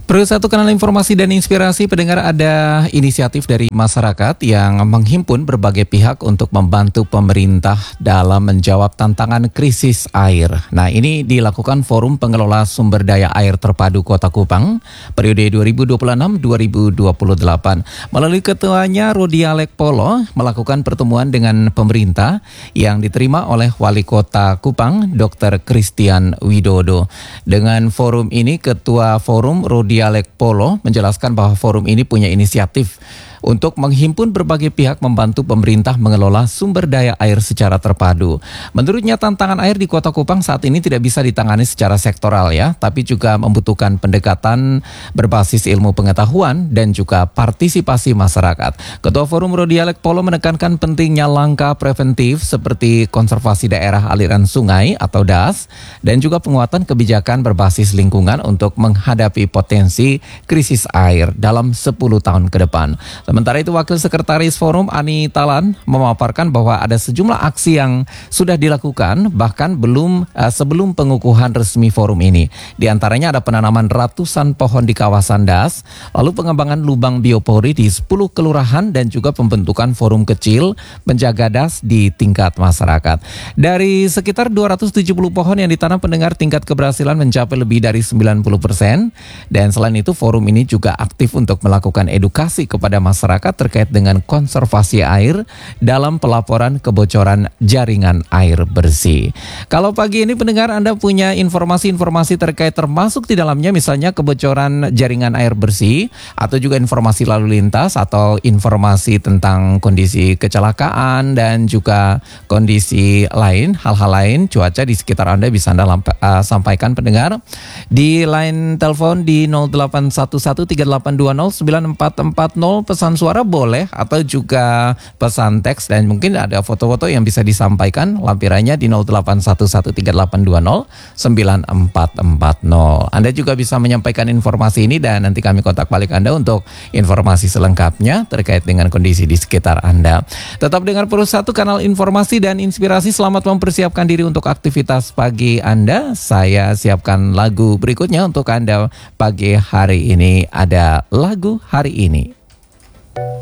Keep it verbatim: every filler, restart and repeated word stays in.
Perlu satu kanal informasi dan inspirasi pendengar, ada inisiatif dari masyarakat yang menghimpun berbagai pihak untuk membantu pemerintah dalam menjawab tantangan krisis air. Nah, ini dilakukan Forum Pengelola Sumber Daya Air Terpadu Kota Kupang periode dua ribu dua puluh enam sampai dua ribu dua puluh delapan. Melalui ketuanya Rudi Alek Polo melakukan pertemuan dengan pemerintah yang diterima oleh Wali Kota Kupang dokter Christian Widodo. Dengan forum ini, Ketua Forum Rudi Alek Polo menjelaskan bahwa forum ini punya inisiatif untuk menghimpun berbagai pihak membantu pemerintah mengelola sumber daya air secara terpadu. Menurutnya, tantangan air di Kota Kupang saat ini tidak bisa ditangani secara sektoral ya, tapi juga membutuhkan pendekatan berbasis ilmu pengetahuan dan juga partisipasi masyarakat. Ketua Forum Rudi Alek Polo menekankan pentingnya langkah preventif seperti konservasi daerah aliran sungai atau D A S dan juga penguatan kebijakan berbasis lingkungan untuk menghadapi potensi krisis air dalam sepuluh tahun ke depan. Sementara itu, Wakil Sekretaris Forum Ani Talan memaparkan bahwa ada sejumlah aksi yang sudah dilakukan bahkan belum uh, sebelum pengukuhan resmi forum ini. Di antaranya ada penanaman ratusan pohon di kawasan D A S, lalu pengembangan lubang biopori di sepuluh kelurahan dan juga pembentukan forum kecil penjaga D A S di tingkat masyarakat. Dari sekitar dua ratus tujuh puluh pohon yang ditanam, pendengar, tingkat keberhasilan mencapai lebih dari sembilan puluh persen. Dan selain itu, forum ini juga aktif untuk melakukan edukasi kepada masyarakat masyarakat terkait dengan konservasi air dalam pelaporan kebocoran jaringan air bersih. Kalau pagi ini, pendengar, Anda punya informasi-informasi terkait termasuk di dalamnya misalnya kebocoran jaringan air bersih atau juga informasi lalu lintas atau informasi tentang kondisi kecelakaan dan juga kondisi lain, hal-hal lain cuaca di sekitar Anda bisa Anda lampa, uh, sampaikan, pendengar, di line telepon di nol delapan satu satu tiga delapan dua nol sembilan empat empat nol. Pesan suara boleh atau juga pesan teks, dan mungkin ada foto-foto yang bisa disampaikan lampirannya di nol delapan satu satu tiga delapan dua nol sembilan empat empat nol. Anda juga bisa menyampaikan informasi ini dan nanti kami kontak balik Anda untuk informasi selengkapnya terkait dengan kondisi di sekitar Anda. Tetap dengar Perus satu kanal informasi dan inspirasi. Selamat mempersiapkan diri untuk aktivitas pagi Anda. Saya siapkan lagu berikutnya untuk Anda pagi hari ini. Ada lagu hari ini.